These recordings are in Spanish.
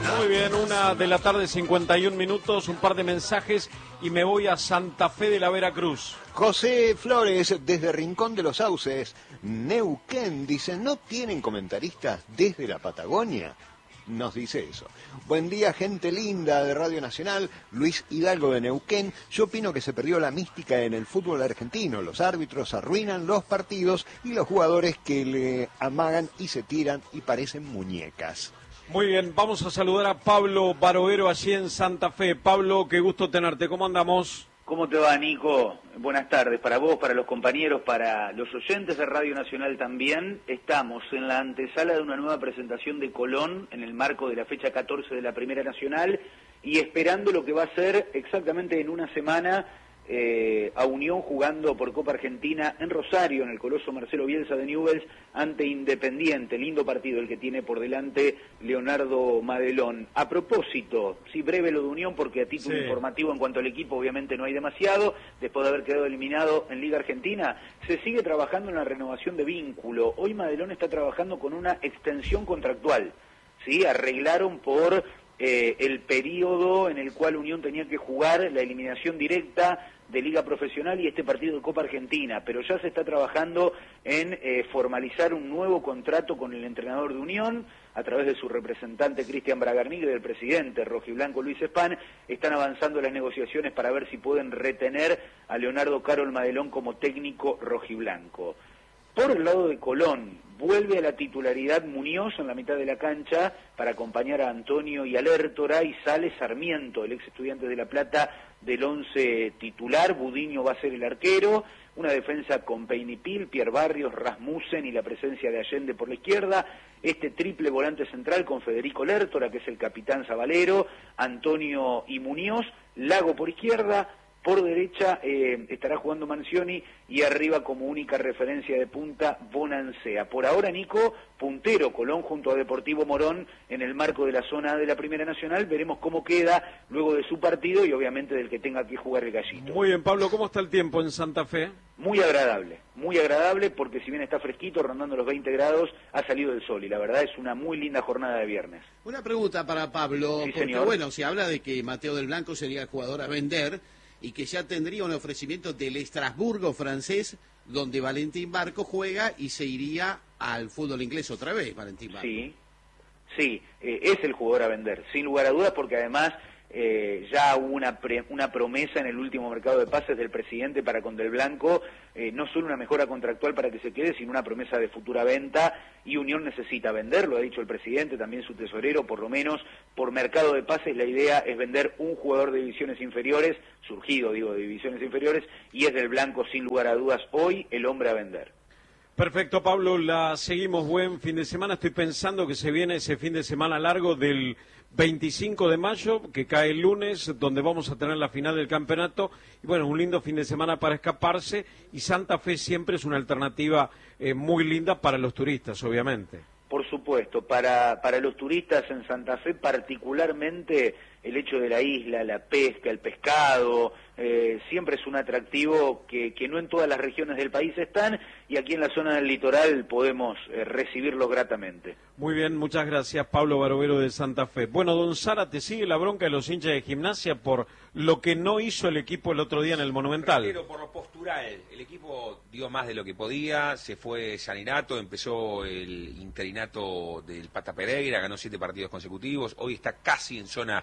Muy bien, 1:51 p.m, un par de mensajes y me voy a Santa Fe de la Veracruz. José Flores, desde Rincón de los Sauces, Neuquén, dice, ¿no tienen comentaristas desde la Patagonia? Nos dice eso. Buen día, gente linda de Radio Nacional. Luis Hidalgo de Neuquén. Yo opino que se perdió la mística en el fútbol argentino. Los árbitros arruinan los partidos y los jugadores que le amagan y se tiran y parecen muñecas. Muy bien, vamos a saludar a Pablo Barovero allí en Santa Fe. Pablo, qué gusto tenerte. ¿Cómo andamos? ¿Cómo te va, Nico? Buenas tardes para vos, para los compañeros, para los oyentes de Radio Nacional también. Estamos en la antesala de una nueva presentación de Colón en el marco de la fecha 14 de la Primera Nacional y esperando lo que va a ser exactamente en una semana a Unión jugando por Copa Argentina en Rosario, en el Coloso Marcelo Bielsa de Newell's, ante Independiente. Lindo partido el que tiene por delante Leonardo Madelón. A propósito, sí, breve lo de Unión, porque a título informativo en cuanto al equipo obviamente no hay demasiado, después de haber quedado eliminado en Liga Argentina, se sigue trabajando en la renovación de vínculo. Hoy Madelón está trabajando con una extensión contractual, ¿sí? Arreglaron por el periodo en el cual Unión tenía que jugar la eliminación directa de Liga Profesional y este partido de Copa Argentina, pero ya se está trabajando en formalizar un nuevo contrato con el entrenador de Unión, a través de su representante Cristian Bragarnik y del presidente rojiblanco Luis Espán. Están avanzando las negociaciones para ver si pueden retener a Leonardo Carol Madelón como técnico rojiblanco. Por el lado de Colón, vuelve a la titularidad Muñoz en la mitad de la cancha para acompañar a Antonio y a Lertora, y sale Sarmiento, el ex estudiante de La Plata, del 11 titular. Budiño va a ser el arquero, una defensa con Peinipil, Pierre Barrios, Rasmussen y la presencia de Allende por la izquierda, este triple volante central con Federico Lertora, que es el capitán Zabalero, Antonio y Muñoz, Lago por izquierda. Por derecha estará jugando Mancioni y arriba como única referencia de punta Bonancea. Por ahora, Nico, puntero Colón junto a Deportivo Morón en el marco de la zona de la Primera Nacional. Veremos cómo queda luego de su partido y obviamente del que tenga que jugar el Gallito. Muy bien, Pablo, ¿cómo está el tiempo en Santa Fe? Muy agradable porque si bien está fresquito, rondando los 20 grados, ha salido el sol y la verdad es una muy linda jornada de viernes. Una pregunta para Pablo, Sí, porque señor. bueno, se habla de que Mateo del Blanco sería el jugador a vender y que ya tendría un ofrecimiento del Estrasburgo francés, donde Valentín Barco juega y se iría al fútbol inglés otra vez, Valentín Barco. Sí, es el jugador a vender, sin lugar a dudas, porque además ya hubo una promesa en el último mercado de pases del presidente para con Del Blanco, no solo una mejora contractual para que se quede, sino una promesa de futura venta, y Unión necesita vender, lo ha dicho el presidente, también su tesorero, por lo menos por mercado de pases la idea es vender un jugador de divisiones inferiores, surgido de divisiones inferiores, y es Del Blanco sin lugar a dudas hoy el hombre a vender. Perfecto, Pablo, la seguimos. Buen fin de semana. Estoy pensando que se viene ese fin de semana largo del 25 de mayo, que cae el lunes, donde vamos a tener la final del campeonato. Y bueno, un lindo fin de semana para escaparse. Y Santa Fe siempre es una alternativa muy linda para los turistas, obviamente. Por supuesto, para los turistas en Santa Fe particularmente el hecho de la isla, la pesca, el pescado, siempre es un atractivo que no en todas las regiones del país están, y aquí en la zona del litoral podemos recibirlo gratamente. Muy bien, muchas gracias, Pablo Barovero de Santa Fe. Bueno, don Sara, ¿te sigue la bronca de los hinchas de Gimnasia por lo que no hizo el equipo el otro día en el Monumental? Pero por lo postural, el equipo dio más de lo que podía, se fue Saninato, empezó el interinato del Pata Pereira, ganó 7 partidos consecutivos, hoy está casi en zona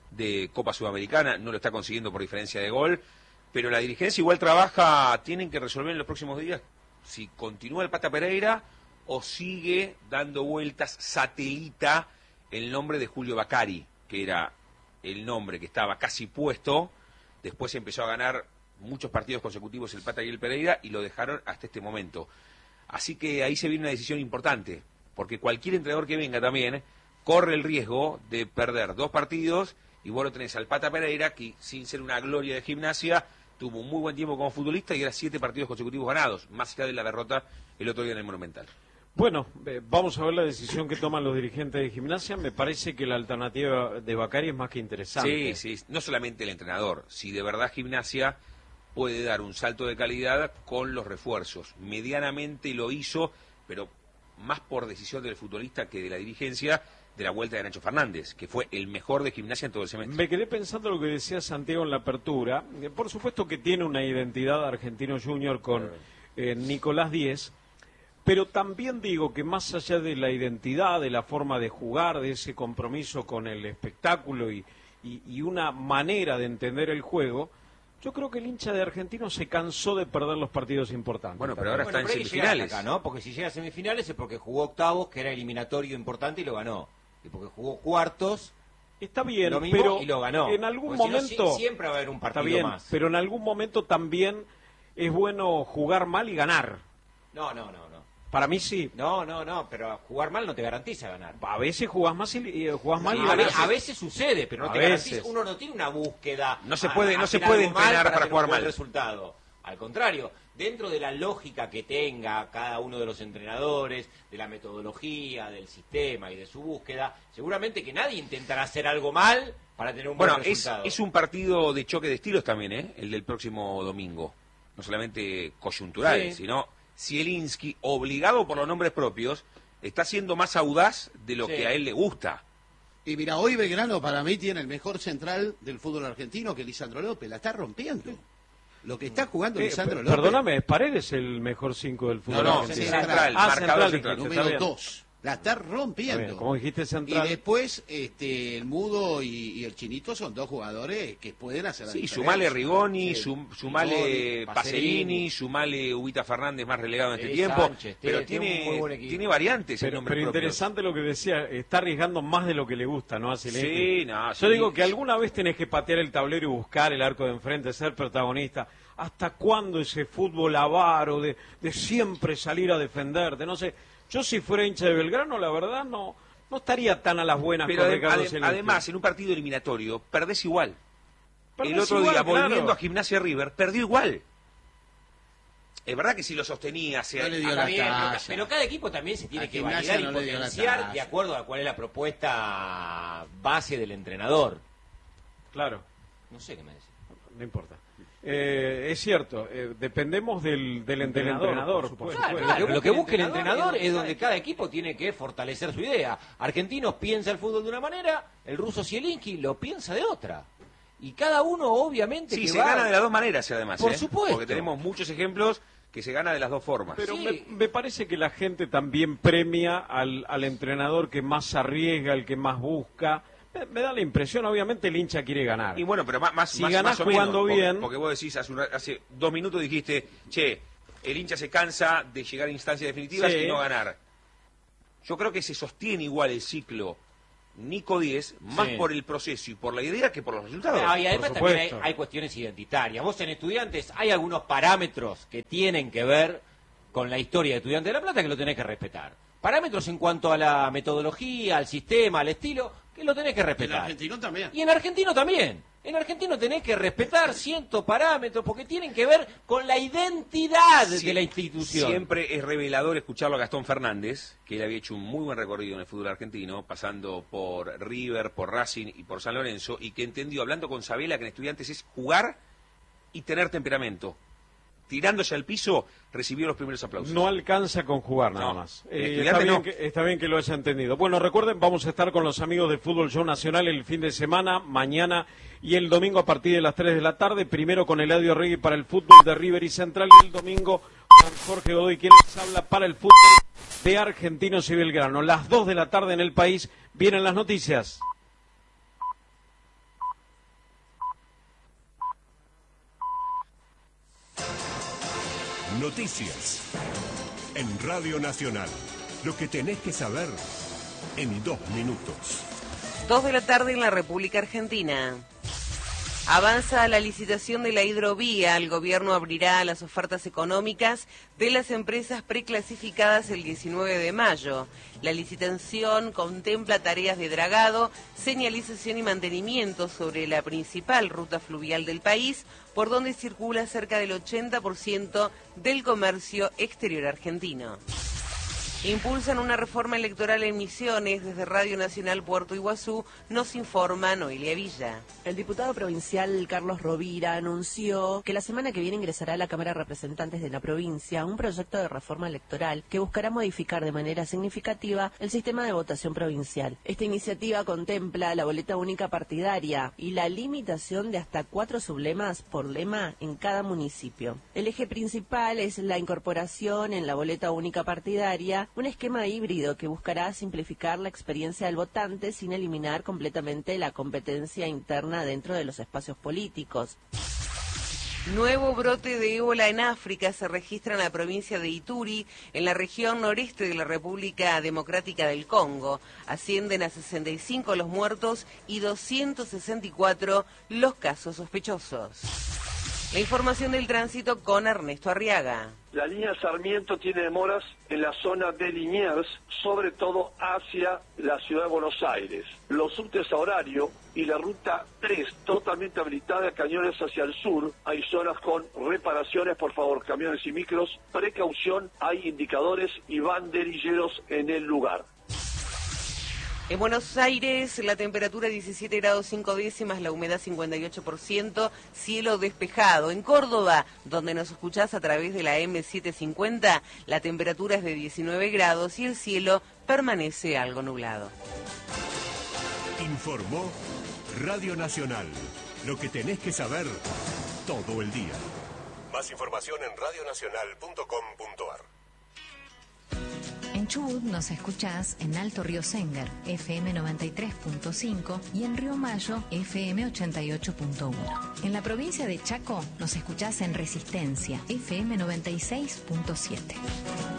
de Copa Sudamericana, no lo está consiguiendo por diferencia de gol, pero la dirigencia igual trabaja, tienen que resolver en los próximos días si continúa el Pata Pereira o sigue dando vueltas, satelita el nombre de Julio Bacari, que era el nombre que estaba casi puesto, después empezó a ganar muchos partidos consecutivos el Pata y el Pereira y lo dejaron hasta este momento. Así que ahí se viene una decisión importante, porque cualquier entrenador que venga también corre el riesgo de perder 2 partidos. Y vos lo tenés al Pata Pereira, que sin ser una gloria de Gimnasia, tuvo un muy buen tiempo como futbolista y era 7 partidos consecutivos ganados, más allá de la derrota el otro día en el Monumental. Bueno, vamos a ver la decisión que toman los dirigentes de Gimnasia. Me parece que la alternativa de Bacari es más que interesante. Sí, no solamente el entrenador, si de verdad Gimnasia puede dar un salto de calidad con los refuerzos. Medianamente lo hizo, pero más por decisión del futbolista que de la dirigencia, de la vuelta de Nacho Fernández, que fue el mejor de Gimnasia en todo el semestre. Me quedé pensando lo que decía Santiago en la apertura. Por supuesto que tiene una identidad Argentino Junior con Nicolás Díez, pero también digo que más allá de la identidad, de la forma de jugar, de ese compromiso con el espectáculo y una manera de entender el juego, yo creo que el hincha de Argentino se cansó de perder los partidos importantes. Bueno, pero ahora está en semifinales. Acá, ¿no? Porque si llega a semifinales es porque jugó octavos, que era eliminatorio importante, y lo ganó. Y porque jugó cuartos, está bien, lo mismo, pero y lo ganó. en algún Porque momento... Si no, siempre va a haber un partido está bien, más. pero en algún momento también es bueno jugar mal y ganar. No. Para mí sí. No, pero jugar mal no te garantiza ganar. A veces jugás más y jugás mal y A ganás. veces sucede, pero no A te veces. garantiza. Uno no tiene una búsqueda. No se puede hacer entrenar algo para tener jugar un buen mal. Resultado. Al contrario, dentro de la lógica que tenga cada uno de los entrenadores, de la metodología, del sistema y de su búsqueda, seguramente que nadie intentará hacer algo mal para tener un buen resultado. Es un partido de choque de estilos también, el del próximo domingo. No solamente coyuntural, sino Zielinski, obligado por los nombres propios, está siendo más audaz de lo que a él le gusta. Y mira, hoy Belgrano para mí tiene el mejor central del fútbol argentino, que Lisandro López. La está rompiendo. Lo que está jugando Lisandro López. Perdóname, ¿es Paredes el mejor 5 del fútbol argentino? Central, marcador central. Número 2. La está rompiendo. Como dijiste, central. Y después el Mudo y el Chinito son dos jugadores que pueden hacer la diferencia. Sumale Rigoni, sumale Rigoni, Pacerini, sumale Ubita Fernández más relegado en este tiempo. Sánchez, pero tiene un muy buen equipo. tiene variantes el Pero nombre propio. interesante lo que decía, está arriesgando más de lo que le gusta, ¿no? A Zielinski. Sí, no, Yo digo que alguna vez tenés que patear el tablero y buscar el arco de enfrente, ser protagonista. ¿Hasta cuándo ese fútbol avaro de siempre salir a defenderte? No sé, yo si fuera hincha de Belgrano, la verdad no estaría tan a las buenas Pero con Ricardo Zielinski. además, en un partido eliminatorio, perdés igual. Perdés el otro igual, día, claro. volviendo a Gimnasia River, perdió igual. Es verdad que si lo sostenía... No le dio Está la bien, talla. pero cada equipo también se tiene A que Gimnasia validar y no le dio la potenciar talla. de acuerdo a cuál es la propuesta base del entrenador. Claro, No sé qué me decís. no importa. Es cierto, dependemos del entrenador, por supuesto. Claro, lo que busca el entrenador es donde cada equipo tiene que fortalecer su idea. Argentinos piensa el fútbol de una manera, el ruso Zielinski lo piensa de otra. Y cada uno obviamente Sí, que se va... gana de las dos maneras, además. Por supuesto. Porque tenemos muchos ejemplos que se gana de las dos formas. Pero Sí. me parece que la gente también premia al entrenador que más arriesga, el que más busca. Me da la impresión, obviamente el hincha quiere ganar. Y bueno, pero más, Si más, ganás más o menos, jugando bien- porque vos decís, hace 2 minutos dijiste, che, el hincha se cansa de llegar a instancias definitivas Sí. y no ganar. Yo creo que se sostiene igual el ciclo Nico 10, más Sí. por el proceso y por la idea que por los resultados. Y además Por también supuesto. hay cuestiones identitarias. Vos en Estudiantes hay algunos parámetros que tienen que ver con la historia de Estudiantes de La Plata que lo tenés que respetar. Parámetros en cuanto a la metodología, al sistema, al estilo, que lo tenés que El respetar. argentino también. Y en argentino también. En argentino tenés que respetar ciertos parámetros porque tienen que ver con la identidad de la institución. Siempre es revelador escucharlo a Gastón Fernández, que él había hecho un muy buen recorrido en el fútbol argentino, pasando por River, por Racing y por San Lorenzo, y que entendió, hablando con Sabela, que en Estudiantes es jugar y tener temperamento. Tirándose al piso, recibió los primeros aplausos. No alcanza con jugar nada No. más. Estudiante no. Está bien que lo haya entendido. Bueno, recuerden, vamos a estar con los amigos del Fútbol Show Nacional el fin de semana, mañana y el domingo a partir de las 3 de la tarde. Primero con Eladio Regui para el fútbol de River y Central y el domingo con Jorge Godoy, quien les habla para el fútbol de Argentinos y Belgrano. Las 2 de la tarde en el país vienen las noticias. Noticias en Radio Nacional. Lo que tenés que saber en 2 minutos. 2 de la tarde en la República Argentina. Avanza la licitación de la hidrovía. El gobierno abrirá las ofertas económicas de las empresas preclasificadas el 19 de mayo. La licitación contempla tareas de dragado, señalización y mantenimiento sobre la principal ruta fluvial del país, por donde circula cerca del 80% del comercio exterior argentino. Impulsan una reforma electoral en Misiones. Desde Radio Nacional Puerto Iguazú nos informa Noelia Villa. El diputado provincial Carlos Rovira anunció que la semana que viene ingresará a la Cámara de Representantes de la provincia un proyecto de reforma electoral que buscará modificar de manera significativa el sistema de votación provincial. Esta iniciativa contempla la boleta única partidaria y la limitación de hasta 4 sublemas por lema en cada municipio. El eje principal es la incorporación en la boleta única partidaria un esquema híbrido que buscará simplificar la experiencia del votante sin eliminar completamente la competencia interna dentro de los espacios políticos. Nuevo brote de ébola en África se registra en la provincia de Ituri, en la región noreste de la República Democrática del Congo. Ascienden a 65 los muertos y 264 los casos sospechosos. La información del tránsito con Ernesto Arriaga. La línea Sarmiento tiene demoras en la zona de Liniers, sobre todo hacia la ciudad de Buenos Aires. Los subtes a horario y la ruta 3 totalmente habilitada, cañones hacia el sur. Hay zonas con reparaciones, por favor, camiones y micros. Precaución, hay indicadores y banderilleros en el lugar. En Buenos Aires, la temperatura 17 grados 5 décimas, la humedad 58%, cielo despejado. En Córdoba, donde nos escuchás a través de la M750, la temperatura es de 19 grados y el cielo permanece algo nublado. Informó Radio Nacional. Lo que tenés que saber todo el día. Más información en radionacional.com.ar. En Chubut nos escuchás en Alto Río Sénger, FM 93.5 y en Río Mayo, FM 88.1. En la provincia de Chaco nos escuchás en Resistencia, FM 96.7.